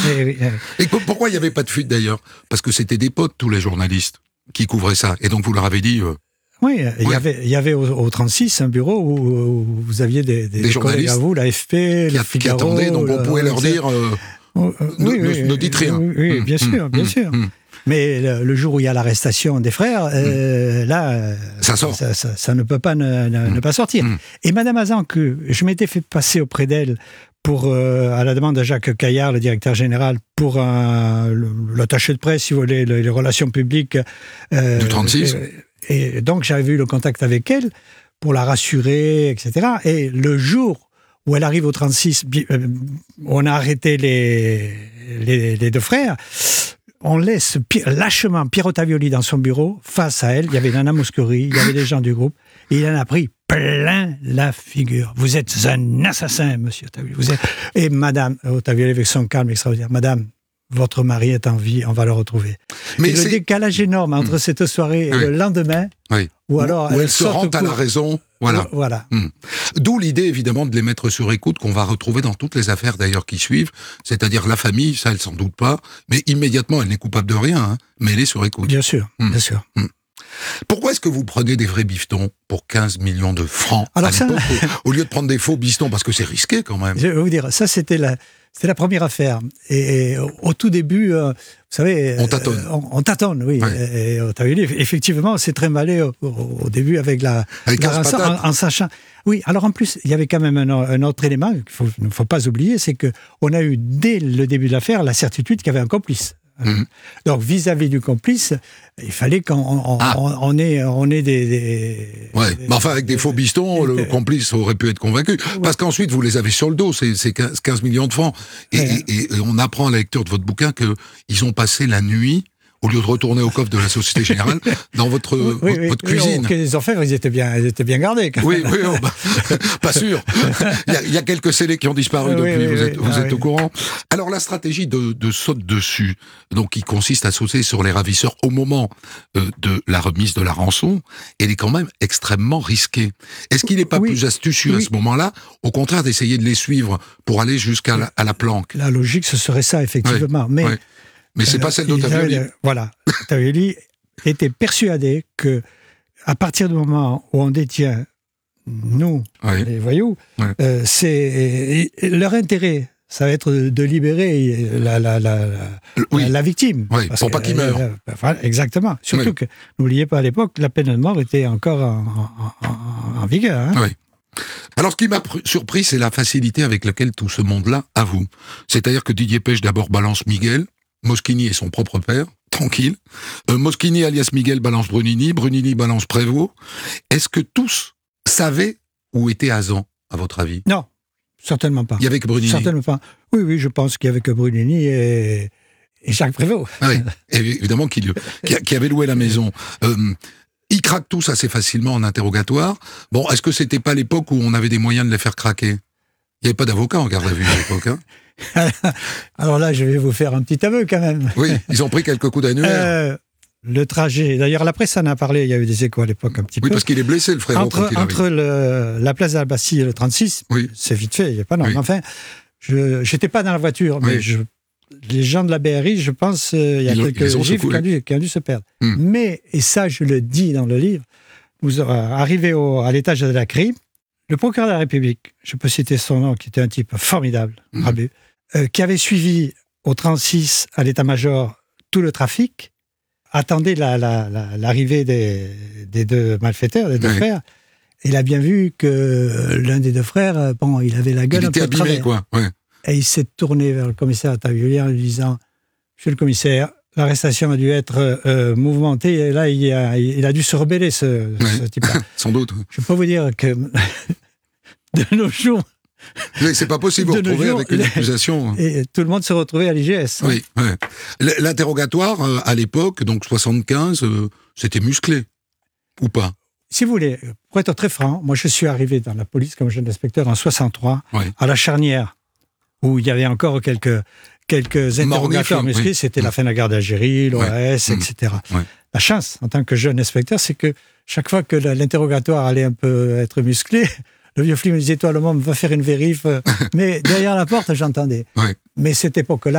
Et pourquoi il n'y avait pas de fuite d'ailleurs? Parce que c'était des potes, tous les journalistes, qui couvraient ça. Et donc vous leur avez dit... Oui, il y avait au 36 un bureau où vous aviez des journalistes à vous, l'AFP, le Figaro... Qui attendaient, donc on pouvait leur dire... ne dites rien. Oui, bien sûr, bien sûr. Mais le jour où il y a l'arrestation des frères, là, ça ne peut pas ne pas sortir. Et Madame Hazan, que je m'étais fait passer auprès d'elle à la demande de Jacques Caillard, le directeur général, pour l'attaché de presse, si vous voulez, les relations publiques. Du 36. Et donc, j'avais eu le contact avec elle pour la rassurer, etc. Et le jour où elle arrive au 36, on a arrêté les deux frères, on laisse lâchement Pierre Ottavioli dans son bureau. Face à elle, il y avait Nana Mouskouri, il y avait des gens du groupe, et il en a pris plein la figure. Vous êtes un assassin, monsieur Ottavioli. Et Madame Ottavioli, avec son calme extraordinaire, Madame, votre mari est en vie, on va le retrouver. Mais le décalage énorme entre cette soirée et le lendemain, où alors où elle se rend à la raison. Voilà. D'où l'idée, évidemment, de les mettre sur écoute, qu'on va retrouver dans toutes les affaires, d'ailleurs, qui suivent. C'est-à-dire la famille, ça, elle s'en doute pas. Mais immédiatement, elle n'est coupable de rien, mais elle est sur écoute. Bien sûr, bien sûr. Pourquoi est-ce que vous prenez des vrais bifetons pour 15 millions de francs à l'époque, au lieu de prendre des faux bifetons? Parce que c'est risqué, quand même. Je vais vous dire, ça, c'était la première affaire. Et au tout début, vous savez... On tâtonne, oui. Ouais. Et Ottavioli, effectivement, c'est très malé au début avec la rançon, en sachant... Oui, alors en plus, il y avait quand même un autre élément qu'il ne faut pas oublier, c'est qu'on a eu, dès le début de l'affaire, la certitude qu'il y avait un complice. Donc, vis-à-vis du complice, il fallait qu'on ait des... Ouais, mais enfin, avec des faux bistons, le complice aurait pu être convaincu. Ouais. Parce qu'ensuite, vous les avez sur le dos, c'est 15 millions de francs. Et on apprend à la lecture de votre bouquin qu'ils ont passé la nuit, au lieu de retourner au coffre de la Société Générale, dans votre cuisine. Les orfèvres, ils étaient bien gardés. Quand même. Pas sûr. Il y a quelques scellés qui ont disparu depuis, vous êtes au courant. Alors, la stratégie de saute dessus, donc qui consiste à sauter sur les ravisseurs au moment de la remise de la rançon, elle est quand même extrêmement risquée. Est-ce qu'il n'est pas plus astucieux à ce moment-là, au contraire d'essayer de les suivre pour aller jusqu'à la planque? La logique, ce serait ça, effectivement. Mais c'est pas celle d'Ottavioli. Voilà. Ottavioli était persuadé que, à partir du moment où on détient, nous, les voyous, c'est leur intérêt. Ça va être de libérer la victime. Oui, pour pas qu'il meure. Exactement. Surtout que, n'oubliez pas, à l'époque, la peine de mort était encore en vigueur. Hein. Oui. Alors, ce qui m'a surpris, c'est la facilité avec laquelle tout ce monde-là avoue. C'est-à-dire que Didier Pech d'abord balance Miguel, Moschini est son propre père, tranquille. Moschini alias Miguel balance Brunini, Brunini balance Prévost. Est-ce que tous savaient où était Hazan, à votre avis? Non, certainement pas. Il y avait que Brunini? Certainement pas. Oui, je pense qu'il y avait que Brunini et Jacques Prévost. Ah oui, évidemment qui avait loué la maison. Ils craquent tous assez facilement en interrogatoire. Bon, est-ce que c'était pas l'époque où on avait des moyens de les faire craquer? Il n'y avait pas d'avocat en garde à vue à l'époque, hein? Alors là, je vais vous faire un petit aveu quand même. Oui, ils ont pris quelques coups d'annuaire. Le trajet, d'ailleurs la presse en a parlé, il y a eu des échos à l'époque un petit peu. Oui, parce qu'il est blessé le frère. Entre la place de la Bastille et le 36, c'est vite fait, il n'y a pas non. Enfin, je n'étais pas dans la voiture, mais les gens de la BRI, je pense, il y a quelques gifles qui ont dû se perdre. Mais, et ça je le dis dans le livre, vous arrivez à l'étage de la CRI, le procureur de la République, je peux citer son nom, qui était un type formidable, Rabu, qui avait suivi au 36 à l'état-major tout le trafic, attendait l'arrivée des deux malfaiteurs, des deux frères. Il a bien vu que l'un des deux frères, il avait la gueule un peu abîmé, travers. Quoi. Ouais. Et il s'est tourné vers le commissaire Ottavioli en lui disant « Monsieur le commissaire, l'arrestation a dû être mouvementée, et là, il a dû se rebeller, ce type-là. » Sans doute. Je peux vous dire que de nos jours... Mais c'est pas possible de vous retrouver avec une accusation. Et tout le monde se retrouvait à l'IGS. Oui. L'interrogatoire, à l'époque, donc 75, c'était musclé, ou pas? Si vous voulez, pour être très franc, moi je suis arrivé dans la police comme jeune inspecteur en 63, à la charnière, où il y avait encore quelques interrogateurs musclés, c'était la fin de la guerre d'Algérie, l'OAS, etc. La chance, en tant que jeune inspecteur, c'est que chaque fois que l'interrogatoire allait un peu être musclé, le vieux flic me disait, toi, le monde va faire une vérif. Mais derrière la porte, j'entendais. Mais cette époque-là,